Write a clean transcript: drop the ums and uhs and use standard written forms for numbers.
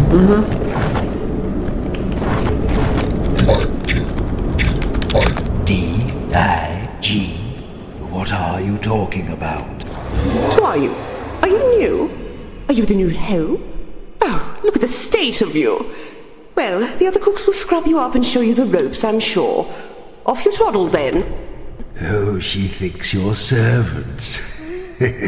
D-I-G. What are you talking about? Who are you? Are you new? Are you the new help? Oh, look at the state of you. Well, the other cooks will scrub you up and show you the ropes, I'm sure. Off you toddle, then. Oh, she thinks you're servants.